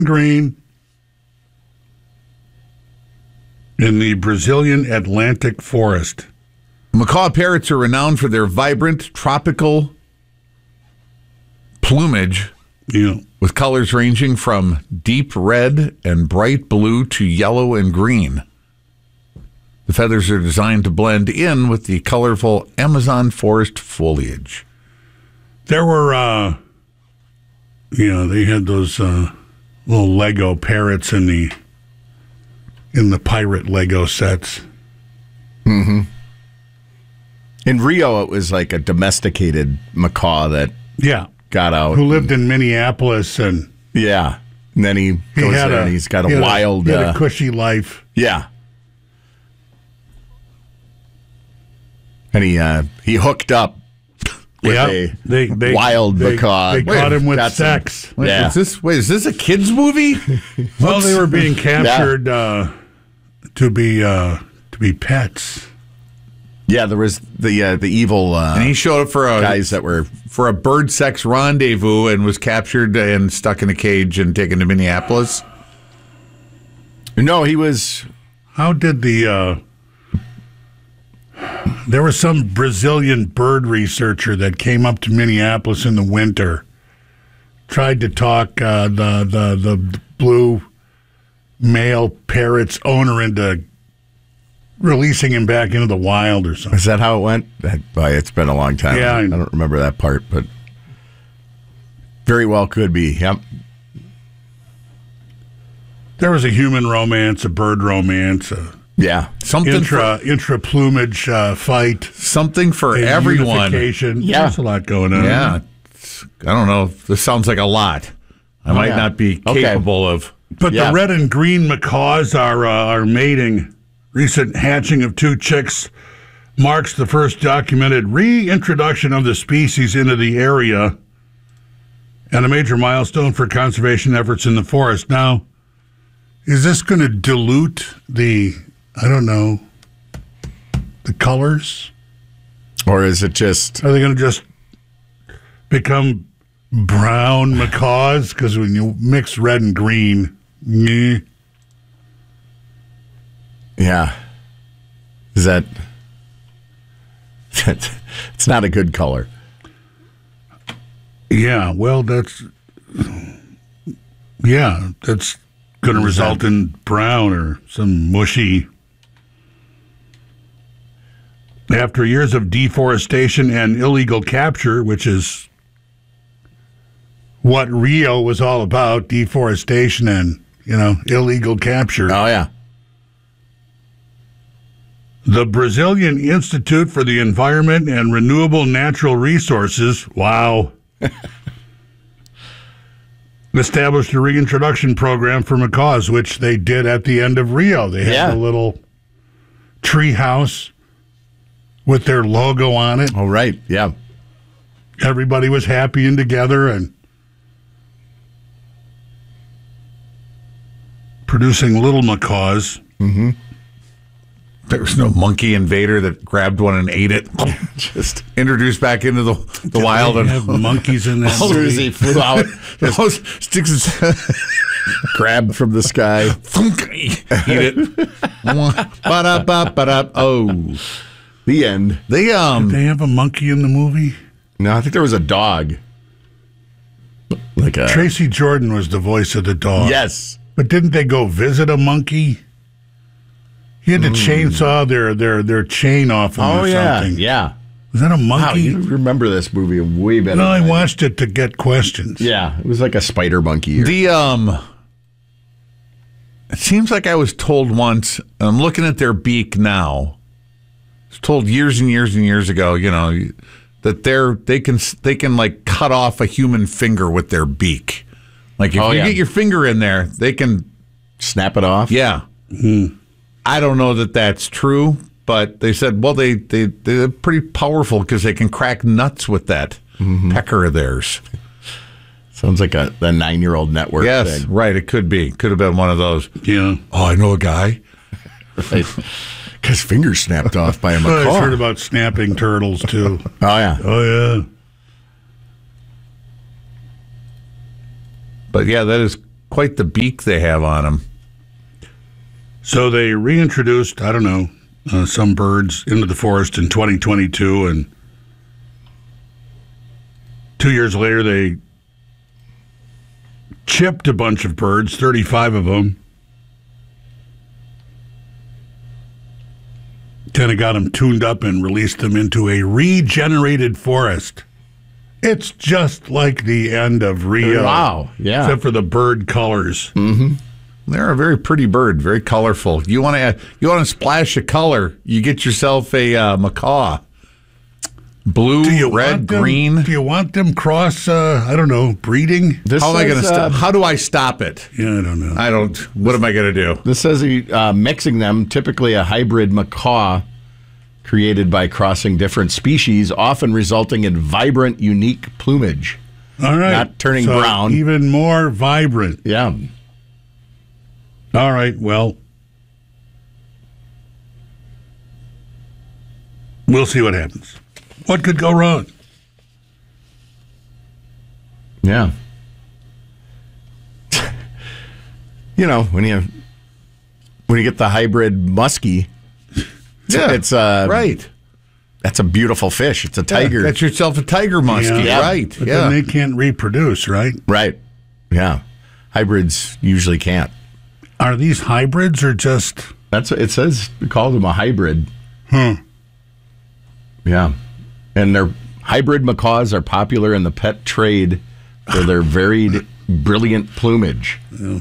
green in the Brazilian Atlantic forest. Macaw parrots are renowned for their vibrant tropical plumage, with colors ranging from deep red and bright blue to yellow and green. The feathers are designed to blend in with the colorful Amazon forest foliage. There were, they had those little Lego parrots in the pirate Lego sets. Mm-hmm. In Rio, it was like a domesticated macaw that got out. Who lived in Minneapolis. And and then he goes there and he's got a wild... He had a cushy life. Yeah. And he hooked up with a wild macaw. They caught him with sex. Is this a kid's movie? Well, they were being captured to be pets. Yeah, there was the evil and he showed up for guys that were for a bird sex rendezvous and was captured and stuck in a cage and taken to Minneapolis. No, he was. How did there was some Brazilian bird researcher that came up to Minneapolis in the winter, tried to talk the blue male parrot's owner into releasing him back into the wild or something. Is that how it went? It's been a long time. Yeah, I don't remember that part, but very well could be. Yep. There was a human romance, a bird romance, something intra plumage fight, something for everyone. Yeah, there's a lot going on. Yeah, I don't know. This sounds like a lot. I might not be capable of. But the red and green macaws are mating. Recent hatching of 2 chicks marks the first documented reintroduction of the species into the area and a major milestone for conservation efforts in the forest. Now, is this going to dilute the colors? Or is it just... Are they going to just become brown macaws? Because when you mix red and green, Yeah. Is that... It's not a good color. Yeah, well, that's going to result in brown or some mushy. After years of deforestation and illegal capture, which is what Rio was all about, deforestation and, illegal capture. Oh, yeah. The Brazilian Institute for the Environment and Renewable Natural Resources, established a reintroduction program for macaws, which they did at the end of Rio. They had a little tree house with their logo on it. Oh, right, yeah. Everybody was happy and together and producing little macaws. Mm-hmm. There was no monkey invader that grabbed one and ate it. Just introduced back into the wild. And have monkeys in that. As soon as he flew out, sticks his grabbed from the sky. Eat it. Oh. The end. Did they have a monkey in the movie? No, I think there was a dog. Tracy Jordan was the voice of the dog. Yes. But didn't they go visit a monkey? He had to chainsaw their chain off him or something. Yeah. Was that a monkey? Wow, you remember this movie way better. No, I watched it to get questions. Yeah, it was like a spider monkey. It seems like I was told once, I'm looking at their beak now. I was told years and years and years ago, that they can like cut off a human finger with their beak. Like if you get your finger in there, they can snap it off. Yeah. Mm-hmm. I don't know that that's true, but they said, well, they're pretty powerful because they can crack nuts with that pecker of theirs. Sounds like the 9-year-old network thing. Right. It could be. Could have been one of those. Yeah. Oh, I know a guy. Right. His finger snapped off by a macaw. I've heard about snapping turtles, too. Oh, yeah. Oh, yeah. But, yeah, that is quite the beak they have on them. So they reintroduced, I don't know, some birds into the forest in 2022, and 2 years later they chipped a bunch of birds, 35 of them. Kind of got them tuned up and released them into a regenerated forest. It's just like the end of Rio. Wow, yeah. Except for the bird colors. Mm-hmm. They're a very pretty bird, very colorful. You want to splash a color, you get yourself a macaw. Blue, red, green. Do you want them cross, I don't know, breeding? How am I going to stop? How do I stop it? Yeah, I don't know. What am I going to do? This says mixing them, typically a hybrid macaw created by crossing different species, often resulting in vibrant, unique plumage. All right. Not turning brown. Even more vibrant. Yeah. All right, well, we'll see what happens. What could go wrong? Yeah. When you get the hybrid muskie, it's right. That's a beautiful fish. It's a tiger. Yeah, get yourself a tiger muskie, right? But then they can't reproduce, right? Right. Yeah. Hybrids usually can't. Are these hybrids or just? That's what it says. We call them a hybrid. Yeah. And their hybrid macaws are popular in the pet trade for their varied, brilliant plumage. Yeah.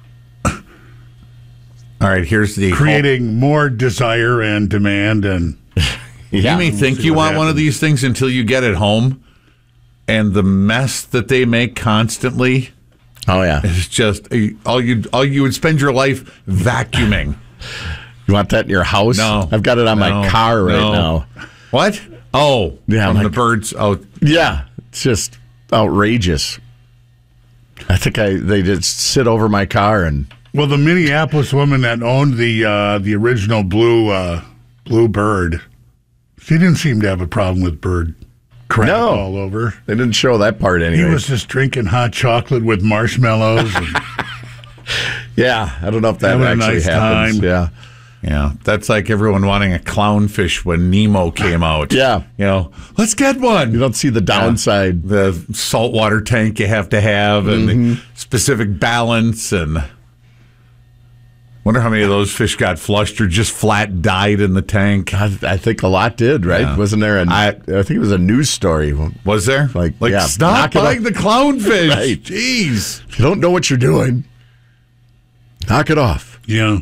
All right, here's the creating more desire and demand, and you may think you want one of these things until you get it home, and the mess that they make constantly. Oh yeah, it's just all you would spend your life vacuuming. You want that in your house? No, I've got it on my car right now. What? Oh, yeah, from the birds. Oh, yeah, it's just outrageous. I think they just sit over my car and. Well, the Minneapolis woman that owned the original blue bird, she didn't seem to have a problem with bird crap all over. They didn't show that part anyway. He was just drinking hot chocolate with marshmallows. And yeah, I don't know if that actually happens. Time. Yeah, that's like everyone wanting a clownfish when Nemo came out. Yeah. Let's get one. You don't see the downside. The saltwater tank you have to have and the specific balance and... Wonder how many of those fish got flushed or just flat died in the tank. I think a lot did, right? Yeah. Wasn't there? I think it was a news story. Was there? Stop buying the clownfish. Right. Jeez. If you don't know what you're doing, knock it off. Yeah.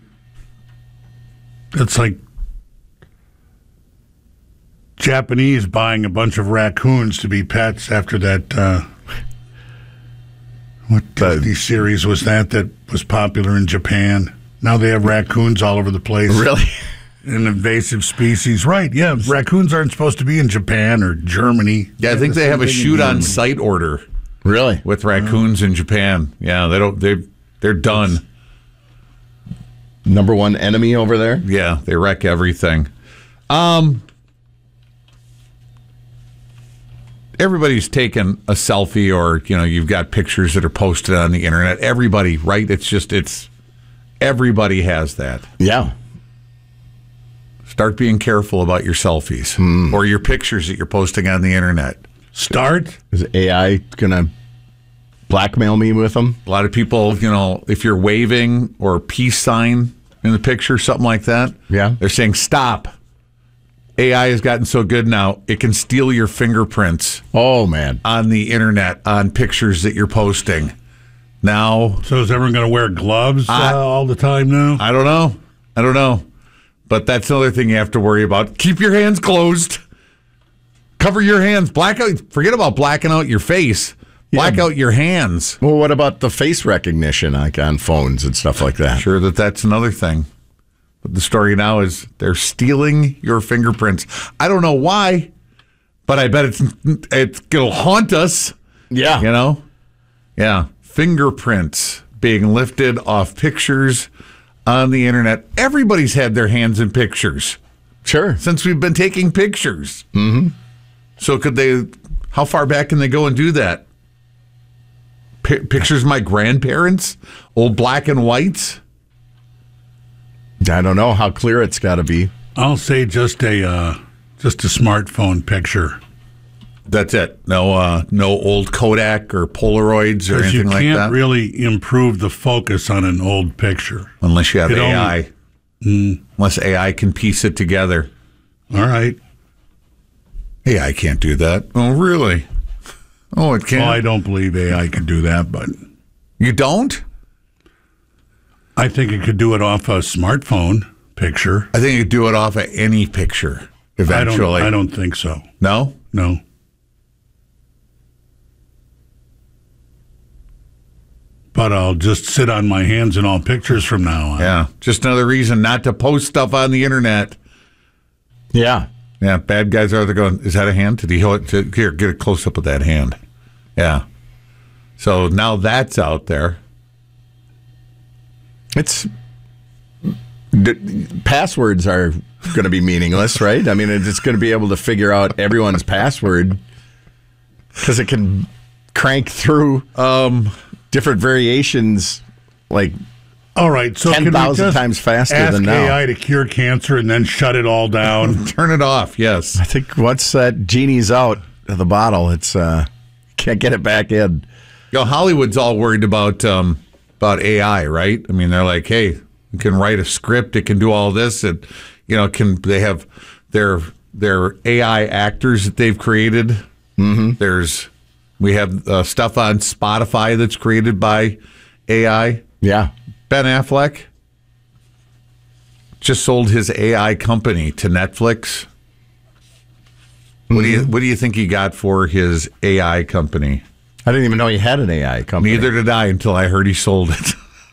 It's like Japanese buying a bunch of raccoons to be pets after that. What Disney series was that was popular in Japan? Now they have raccoons all over the place. Really? An invasive species. Right, yeah. Raccoons aren't supposed to be in Japan or Germany. Yeah, I think they have a shoot-on-sight order. Really? With raccoons in Japan. Yeah, they're done. Number one enemy over there? Yeah, they wreck everything. Everybody's taken a selfie or, you've got pictures that are posted on the internet. Everybody, right? Everybody has that. Yeah. Start being careful about your selfies or your pictures that you're posting on the internet. Is AI going to blackmail me with them? A lot of people, if you're waving or a peace sign in the picture, something like that, they're saying stop. AI has gotten so good now, it can steal your fingerprints. Oh, man. On the internet, on pictures that you're posting. Now. So is everyone going to wear gloves all the time now? I don't know. But that's another thing you have to worry about. Keep your hands closed. Cover your hands. Forget about blacking out your face. Black out your hands. Well, what about the face recognition on phones and stuff like that? Sure that's another thing. But the story now is they're stealing your fingerprints. I don't know why, but I bet it'll haunt us. Yeah. Yeah. Fingerprints being lifted off pictures on the internet. Everybody's had their hands in pictures. Sure. Since we've been taking pictures. Mm-hmm. So how far back can they go and do that? pictures of my grandparents, old black and whites. I don't know how clear it's got to be. I'll say just a smartphone picture. That's it. No old Kodak or Polaroids or Because you anything like can't that. really improve the focus on an old picture. Unless you have It AI. Unless AI can piece it together. All right. AI can't do that. Oh, really? Oh, it can't? Well, I don't believe AI could do that, but You don't? I think it could do it off a smartphone picture. I think you could do it off of any picture eventually. I don't think so. No? No. But I'll just sit on my hands in all pictures from now on. Yeah. Just another reason not to post stuff on the internet. Yeah. Yeah, bad guys are there going, is that a hand? Did he hold it? Here, get a close up of that hand. Yeah. So now that's out there. Passwords are going to be meaningless, right? I mean, it's going to be able to figure out everyone's password because it can crank through different variations like All right, so can we 10,000 just times faster ask than now. AI to cure cancer and then shut it all down? Turn it off, yes. I think once that genie's out of the bottle, it's can't get it back in. You know, Hollywood's all worried about AI, right? I mean, they're like, hey, you can write a script, it can do all this, and they have their AI actors that they've created. Mm-hmm. We have stuff on Spotify that's created by AI. Yeah. Ben Affleck just sold his AI company to Netflix. What do you think he got for his AI company? I didn't even know he had an AI company. Neither did I until I heard he sold it.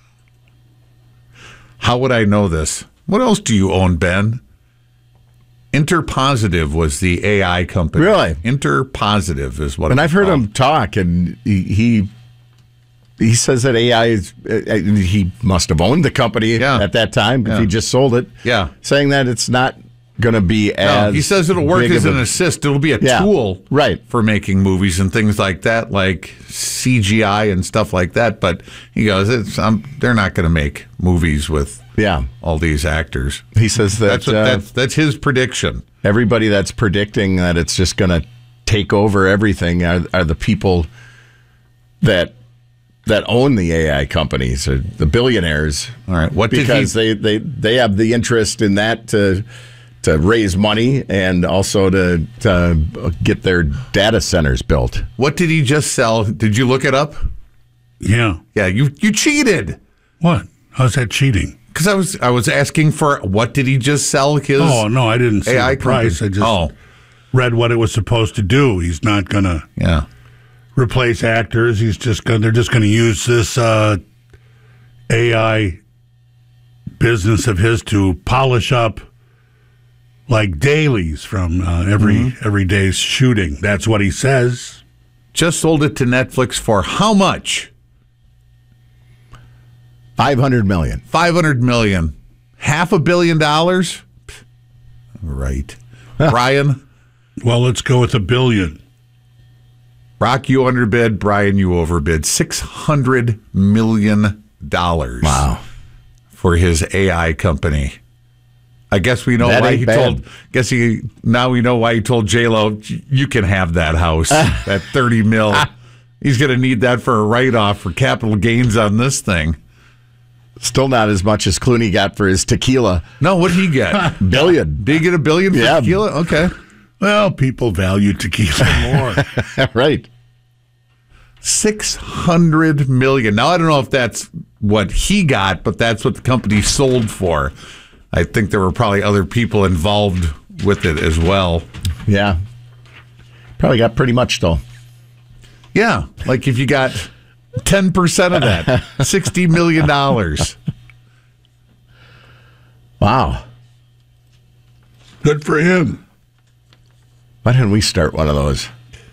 How would I know this? What else do you own, Ben? Interpositive was the AI company. Really? Interpositive is what And it's I've heard called. him talk, and he says that AI is. He must have owned the company at that time if he just sold it. Yeah. Saying that it's not going to be as. No, he says it'll work big as of an a- assist. It'll be a Yeah, tool right. for making movies and things like that, like CGI and stuff like that. But he goes, they're not going to make movies with all these actors. He says that That's his prediction. everybody that's predicting that it's just going to take over everything are the people that own the AI companies, or the billionaires. All right, because they have the interest in that to raise money and also to get their data centers built. What did he just sell? Did you look it up? Yeah. Yeah, you cheated. What? How's that cheating? Because I was asking for what did he just sell his Oh, no, I didn't see AI the price. company? I just read what it was supposed to do. He's not going to replace actors. They're just going to use this AI business of his to polish up like dailies from every day's shooting. That's what he says. Just sold it to Netflix for how much? $500 million. $500 million. $500 million? Right. Brian? Well, let's go with $1 billion. Rock, you underbid. Brian, you overbid. $600 million. Wow. For his AI company. I guess we know That why ain't he bad. told. Now we know why he told J-Lo, you can have that house, that $30 million. He's going to need that for a write-off for capital gains on this thing. Still not as much as Clooney got for his tequila. No, what did he get? Billion. Did he get $1 billion for Yeah. tequila? Okay. Well, people value tequila more. Right. $600 million. Now I don't know if that's what he got, but that's what the company sold for. I think there were probably other people involved with it as well. Yeah. Probably got pretty much, though. Yeah, like if you got 10% of that, $60 million. Wow. Good for him. Why didn't we start one of those?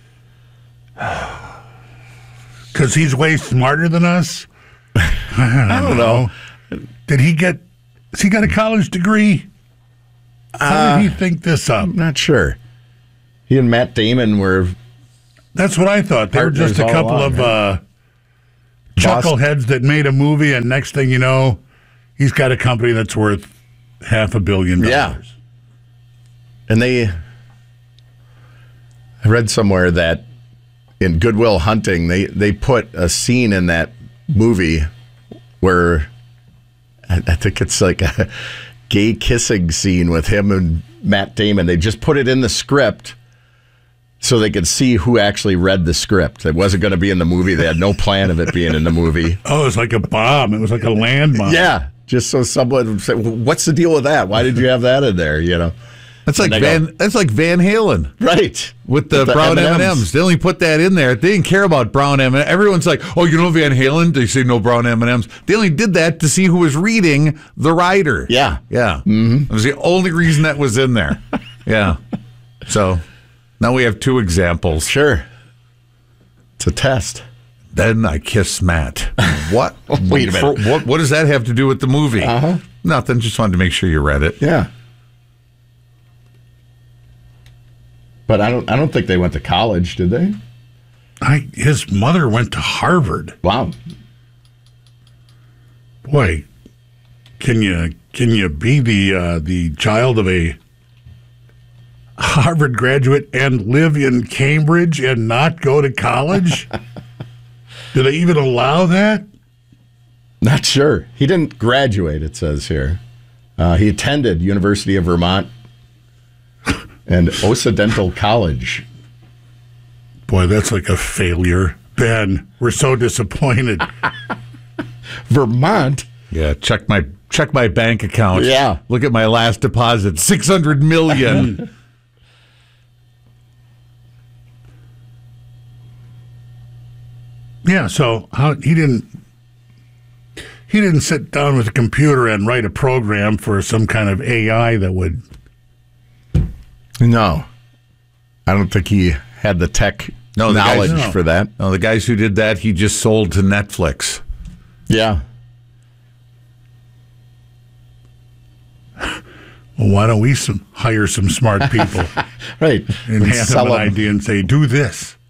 Because he's way smarter than us? I don't know. Has he got a college degree? How did he think this up? I'm not sure. He and Matt Damon were. That's what I thought. They were just a Partners all couple along, of chuckleheads that made a movie, and next thing you know, he's got a company that's worth $500 million. Yeah. And I read somewhere that in Good Will Hunting, they put a scene in that movie where I think it's like a gay kissing scene with him and Matt Damon. They just put it in the script so they could see who actually read the script. It wasn't going to be in the movie. They had no plan of it being in the movie. Oh, it was like a bomb. It was like a landmine. Yeah, just so someone would say, what's the deal with that? Why did you have that in there, you know? That's like Van Halen. Right. With the brown M&Ms. They only put that in there. They didn't care about brown M&Ms. Everyone's like, oh, you know Van Halen? They say no brown M&Ms. They only did that to see who was reading the writer. Yeah. Yeah. Mm-hmm. It was the only reason that was in there. Yeah. So now we have two examples. Sure. It's a test. Then I kiss Matt. What? Wait a minute. What does that have to do with the movie? Uh-huh. Nothing. Just wanted to make sure you read it. Yeah. But I don't think they went to college, did they? His mother went to Harvard. Wow. Boy, can you be the child of a Harvard graduate and live in Cambridge and not go to college? Do they even allow that? Not sure. He didn't graduate, it says here. He attended University of Vermont and Occidental College. Boy, that's like a failure. Ben, we're so disappointed. Vermont? Yeah, check my bank account. Yeah. Look at my last deposit, $600 million. Yeah, so he didn't sit down with a computer and write a program for some kind of AI that would. No. I don't think he had the tech knowledge for that. No, the guys who did that, he just sold to Netflix. Yeah. Well, why don't we hire some smart people? Right. And hand them an idea and say, do this.